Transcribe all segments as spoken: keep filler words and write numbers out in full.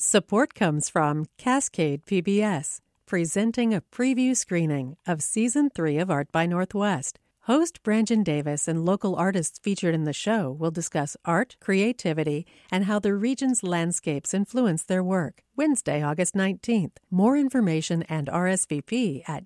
Support comes from Cascade P B S, presenting a preview screening of Season three of Art by Northwest. Host Brandon Davis and local artists featured in the show will discuss art, creativity, and how the region's landscapes influence their work. Wednesday, August nineteenth. More information and R S V P at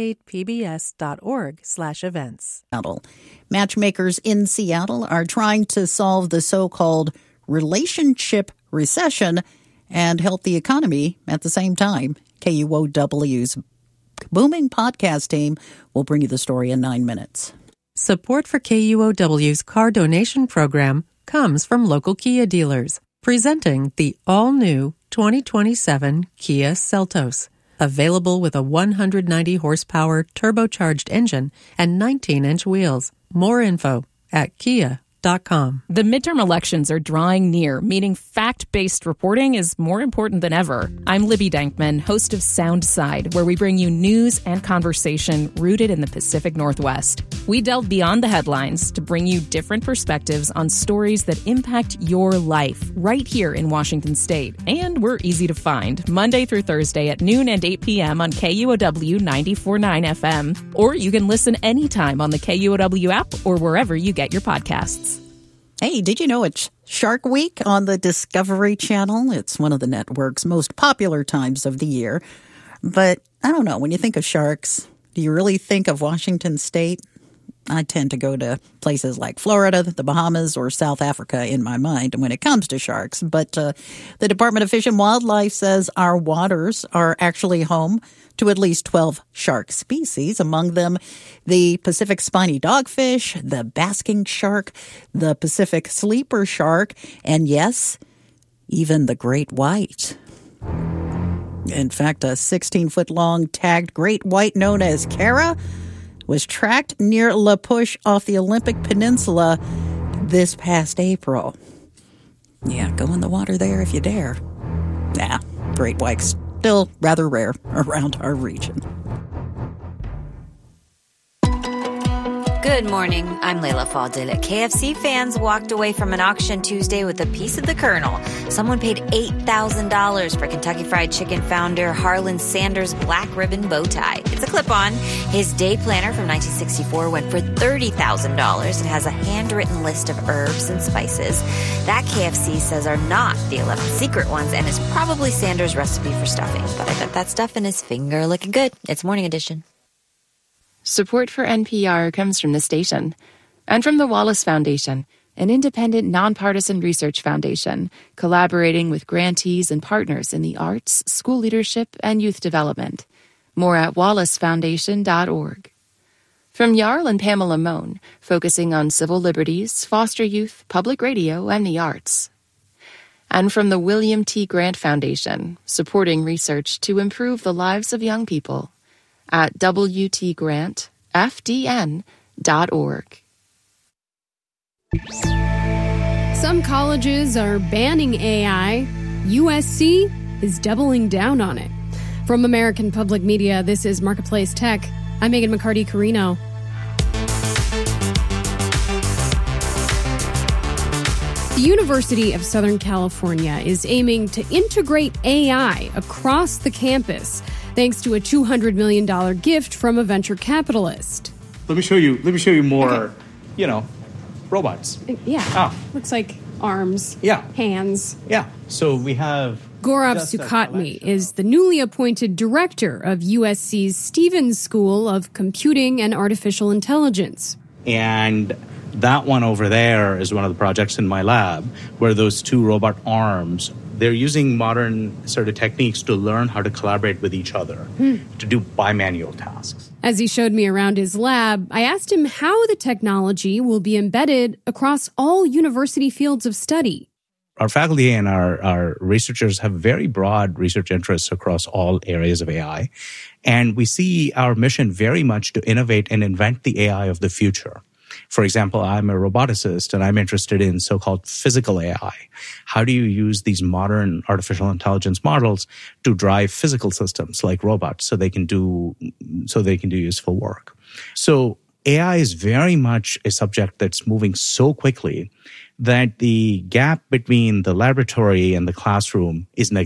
cascadepbs.org slash events. Matchmakers in Seattle are trying to solve the so-called relationship recession and help the economy at the same time. K U O W's booming podcast team will bring you the story in nine minutes. Support for K U O W's car donation program comes from local Kia dealers, presenting the all-new twenty twenty-seven Kia Seltos, available with a one hundred ninety horsepower turbocharged engine and nineteen inch wheels. More info at kia dot com. The midterm elections are drawing near, meaning fact-based reporting is more important than ever. I'm Libby Dankman, host of Sound Side, where we bring you news and conversation rooted in the Pacific Northwest. We delve beyond the headlines to bring you different perspectives on stories that impact your life right here in Washington State. And we're easy to find Monday through Thursday at noon and eight p.m. on K U O W ninety-four point nine F M. Or you can listen anytime on the K U O W app or wherever you get your podcasts. Hey, did you know it's Shark Week on the Discovery Channel? It's one of the network's most popular times of the year. But I don't know, when you think of sharks, do you really think of Washington State? I tend to go to places like Florida, the Bahamas, or South Africa in my mind when it comes to sharks. But uh, the Department of Fish and Wildlife says our waters are actually home to at least twelve shark species, among them the Pacific spiny dogfish, the basking shark, the Pacific sleeper shark, and yes, even the great white. In fact, a sixteen-foot-long tagged great white known as Kara was tracked near La Push off the Olympic Peninsula this past April. Yeah, go in the water there if you dare. Nah, great whites still rather rare around our region. Good morning. I'm Layla Fadil. K F C fans walked away from an auction Tuesday with a piece of the Colonel. Someone paid eight thousand dollars for Kentucky Fried Chicken founder Harlan Sanders' black ribbon bow tie. It's a clip-on. His day planner from nineteen sixty-four went for thirty thousand dollars. It has a handwritten list of herbs and spices that K F C says are not the eleven secret ones and is probably Sanders' recipe for stuffing. But I bet that stuff in his finger looking good. It's Morning Edition. Support for N P R comes from the station and from the Wallace Foundation, an independent, nonpartisan research foundation collaborating with grantees and partners in the arts, school leadership, and youth development. More at wallace foundation dot org. From Jarl and Pamela Mohn, focusing on civil liberties, foster youth, public radio, and the arts. And from the William T. Grant Foundation, supporting research to improve the lives of young people. At w t grant f d n dot org. Some colleges are banning A I. U S C is doubling down on it. From American Public Media, this is Marketplace Tech. I'm Megan McCarty-Carino. The University of Southern California is aiming to integrate A I across the campus, thanks to a two hundred million dollars gift from a venture capitalist. Let me show you, let me show you more, okay. you know, robots. Yeah. Oh. Looks like arms. Yeah. Hands. Yeah. So we have... Gaurav Sukhatme is the newly appointed director of U S C's Stevens School of Computing and Artificial Intelligence. And that one over there is one of the projects in my lab where those two robot arms, they're using modern sort of techniques to learn how to collaborate with each other, hmm. to do bimanual tasks. As he showed me around his lab, I asked him how the technology will be embedded across all university fields of study. Our faculty and our, our researchers have very broad research interests across all areas of A I. And we see our mission very much to innovate and invent the A I of the future. For example, I'm a roboticist and I'm interested in so-called physical A I. How do you use these modern artificial intelligence models to drive physical systems like robots so they can do, so they can do useful work? So A I is very much a subject that's moving so quickly that the gap between the laboratory and the classroom is